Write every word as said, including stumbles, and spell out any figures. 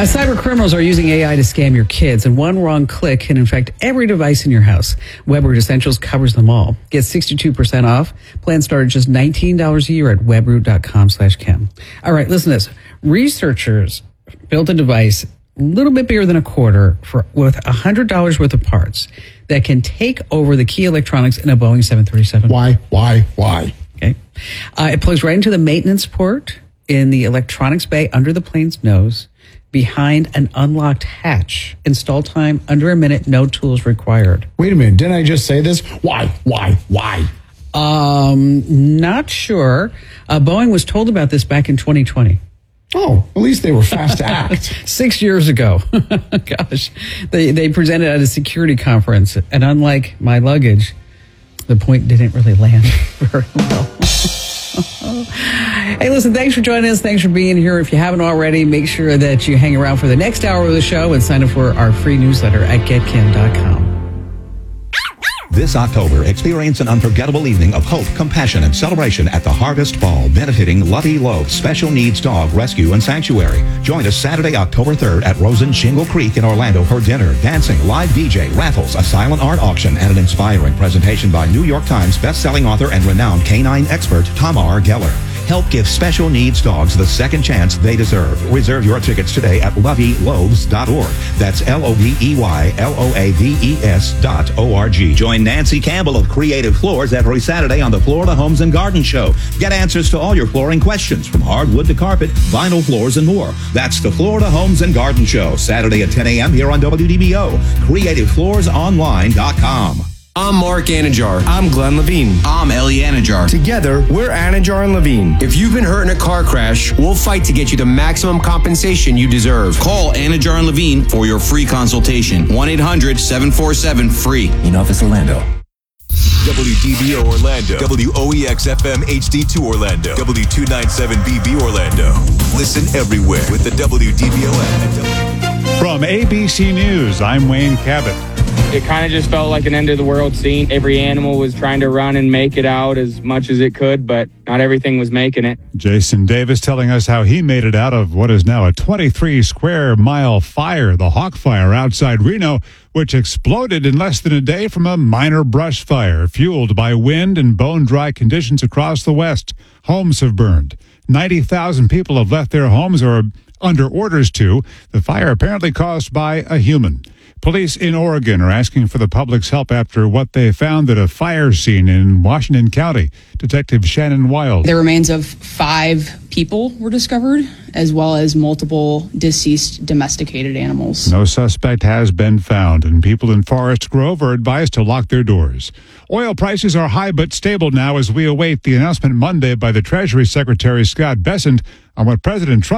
cyber criminals are using A I to scam your kids, and one wrong click can infect every device in your house. WebRoot Essentials covers them all. Get sixty-two percent off. Plans start at just nineteen dollars a year at webroot.com slash Kim. All right, listen to this. Researchers built a device a little bit bigger than a quarter for with one hundred dollars worth of parts that can take over the key electronics in a Boeing seven thirty-seven. Why, why, why? Okay. Uh, it plugs right into the maintenance port in the electronics bay under the plane's nose, behind an unlocked hatch. Install time under a minute, no tools required. Wait a minute, didn't I just say this? Why, why, why? Um, not sure. Uh, Boeing was told about this back in twenty twenty. Oh, at least they were fast to act. Six years ago. Gosh. They, they presented at a security conference, and unlike my luggage, the point didn't really land very well. Hey, listen, thanks for joining us. Thanks for being here. If you haven't already, make sure that you hang around for the next hour of the show and sign up for our free newsletter at get kim dot com. This October, experience an unforgettable evening of hope, compassion, and celebration at the Harvest Ball, benefiting Lovey Loves Special Needs Dog Rescue and Sanctuary. Join us Saturday, October third at Rosen Shingle Creek in Orlando for dinner, dancing, live D J, raffles, a silent art auction, and an inspiring presentation by New York Times bestselling author and renowned canine expert Tamar Geller. Help give special needs dogs the second chance they deserve. Reserve your tickets today at lovey loves dot org. That's L O V E Y L O A V E S dot O R G. Join Nancy Campbell of Creative Floors every Saturday on the Florida Homes and Garden Show. Get answers to all your flooring questions, from hardwood to carpet, vinyl floors, and more. That's the Florida Homes and Garden Show, Saturday at ten a.m. here on W D B O. creative floors online dot com. I'm Mark Anajar. I'm Glenn Levine. I'm Ellie Anajar. Together, we're Anajar and Levine. If you've been hurt in a car crash, we'll fight to get you the maximum compensation you deserve. Call Anajar and Levine for your free consultation. one eight hundred seven four seven free. In office, Orlando. W D B O Orlando. W O E X F M H D two Orlando. W two ninety-seven B B Orlando. Listen everywhere with the W D B O app. From A B C News, I'm Wayne Cabot. It kind of just felt like an end-of-the-world scene. Every animal was trying to run and make it out as much as it could, but not everything was making it. Jason Davis telling us how he made it out of what is now a twenty-three square mile fire, the Hawk Fire outside Reno, which exploded in less than a day from a minor brush fire, fueled by wind and bone-dry conditions across the West. Homes have burned. ninety thousand people have left their homes or are under orders to. The fire apparently caused by a human. Police in Oregon are asking for the public's help after what they found at a fire scene in Washington County. Detective Shannon Wild. The remains of five people were discovered, as well as multiple deceased domesticated animals. No suspect has been found, and people in Forest Grove are advised to lock their doors. Oil prices are high but stable now as we await the announcement Monday by the Treasury Secretary Scott Bessent on what President Trump